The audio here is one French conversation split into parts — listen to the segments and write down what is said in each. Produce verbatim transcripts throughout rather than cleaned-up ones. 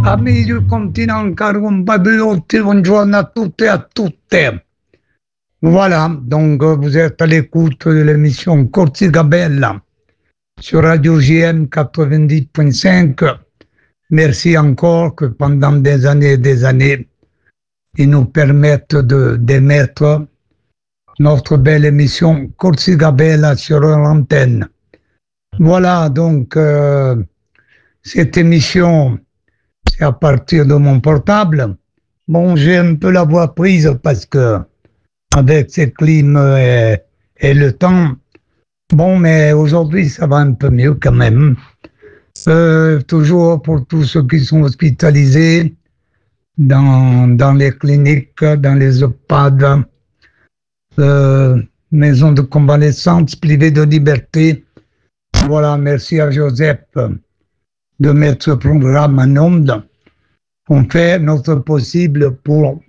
Amici del continent, cari compatriotti, buongiorno a tutti et à toutes. Voilà, donc vous êtes à l'écoute de l'émission Corsica Bella sur Radio J M quatre-vingt-dix point cinq. Merci encore que pendant des années et des années, ils nous permettent de, d'émettre notre belle émission Corsica Bella sur l'antenne. Voilà, donc euh, cette émission, c'est à partir de mon portable. Bon, j'ai un peu la voix prise parce que avec ces clims et, et le temps, bon, mais aujourd'hui ça va un peu mieux quand même. Euh, toujours pour tous ceux qui sont hospitalisés dans, dans les cliniques, dans les EHPAD, euh, maisons de convalescence privées de liberté. Voilà, merci à Joseph de mettre ce programme en onde. On fait notre possible pour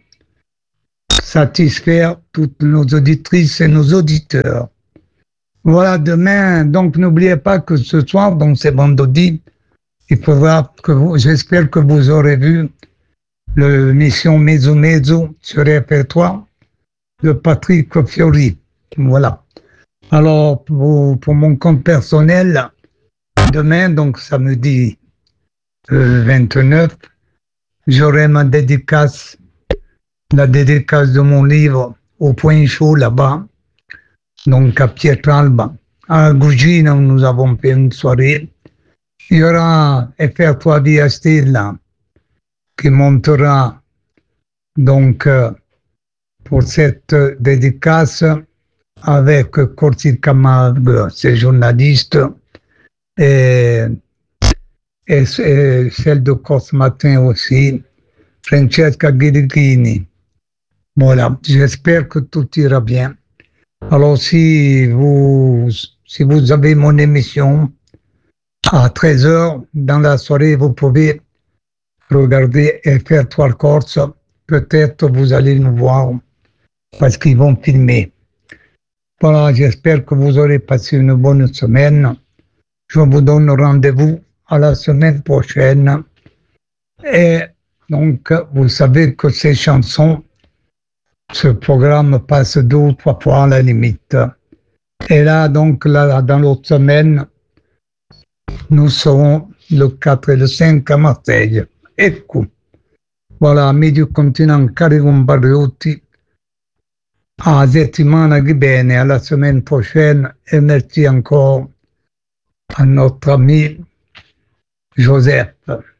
satisfaire toutes nos auditrices et nos auditeurs. Voilà, demain, donc n'oubliez pas que ce soir, donc c'est vendredi, il faudra que vous, j'espère que vous aurez vu l'émission Mezzo Mezzo sur F R trois de Patrick Fiori. Voilà. Alors, pour, pour mon compte personnel, demain, donc samedi euh, vingt-neuf, j'aurai ma dédicace, la dédicace de mon livre au Point Chaud là-bas, donc à Pietralba. À Gugino, nous avons fait une soirée. Il y aura F R trois Via Stella qui montera donc euh, pour cette dédicace avec Corsica Camargue, ses journalistes, et, et, et celle de Corse Matin aussi, Francesca Ghirighini. Voilà, j'espère que tout ira bien. Alors si vous, si vous avez mon émission à treize heures dans la soirée, vous pouvez regarder F R trois Corse. Peut-être vous allez nous voir parce qu'ils vont filmer. Voilà, j'espère que vous aurez passé une bonne semaine. Je vous donne rendez-vous à la semaine prochaine. Et donc, vous savez que ces chansons, ce programme passe deux ou trois fois à la limite. Et là, donc, là, dans l'autre semaine, nous serons le quatre et le cinq à Marseille. Ecco. Voilà, amici du continent, cari compatriotti. À la settimana che viene, à la semaine prochaine, et merci encore à notre ami Joseph.